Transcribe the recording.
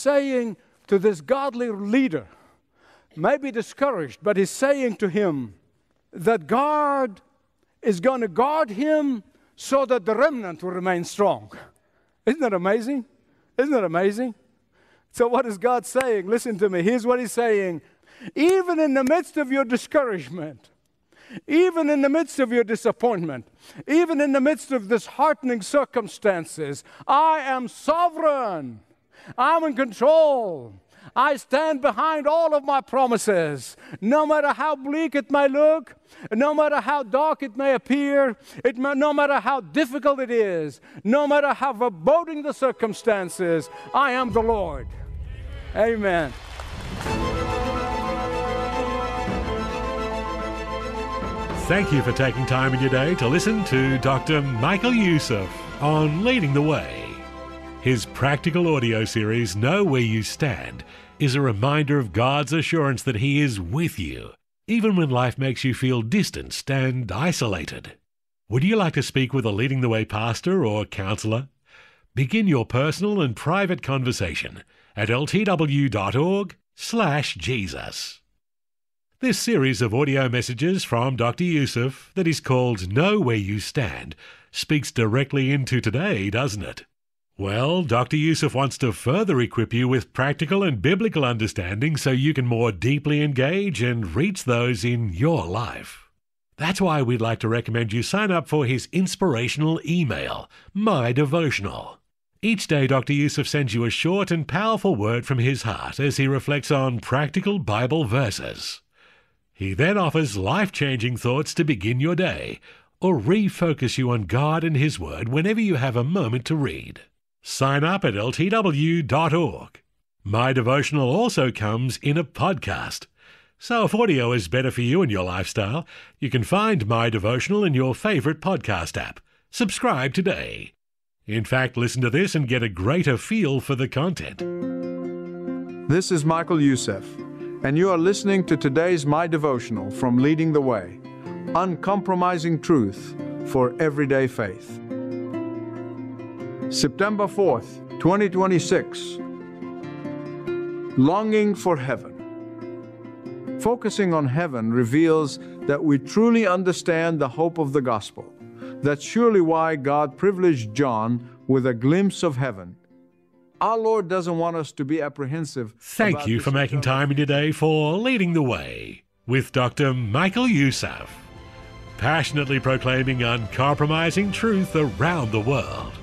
saying to this godly leader, maybe discouraged, but he's saying to him that God is going to guard him so that the remnant will remain strong. Isn't that amazing? Isn't that amazing? So what is God saying? Listen to me. Here's what he's saying. Even in the midst of your discouragement, even in the midst of your disappointment, even in the midst of disheartening circumstances, I am sovereign. I'm in control. I stand behind all of my promises. No matter how bleak it may look, no matter how dark it may appear, no matter how difficult it is, no matter how foreboding the circumstances, I am the Lord. Amen. Thank you for taking time in your day to listen to Dr. Michael Youssef on Leading the Way. His practical audio series, Know Where You Stand, is a reminder of God's assurance that He is with you, even when life makes you feel distanced and isolated. Would you like to speak with a Leading the Way pastor or counselor? Begin your personal and private conversation at ltw.org/Jesus. This series of audio messages from Dr. Youssef that is called Know Where You Stand speaks directly into today, doesn't it? Well, Dr. Youssef wants to further equip you with practical and biblical understanding so you can more deeply engage and reach those in your life. That's why we'd like to recommend you sign up for his inspirational email, My Devotional. Each day, Dr. Youssef sends you a short and powerful word from his heart as he reflects on practical Bible verses. He then offers life-changing thoughts to begin your day or refocus you on God and His Word whenever you have a moment to read. Sign up at ltw.org. My Devotional also comes in a podcast. So if audio is better for you and your lifestyle, you can find My Devotional in your favorite podcast app. Subscribe today. In fact, listen to this and get a greater feel for the content. This is Michael Youssef, and you are listening to today's My Devotional from Leading the Way, uncompromising truth for everyday faith. September 4th, 2026. Longing for heaven. Focusing on heaven reveals that we truly understand the hope of the gospel. That's surely why God privileged John with a glimpse of heaven. Our Lord doesn't want us to be apprehensive. Thank you for making time in your day for Leading the Way with Dr. Michael Youssef, passionately proclaiming uncompromising truth around the world.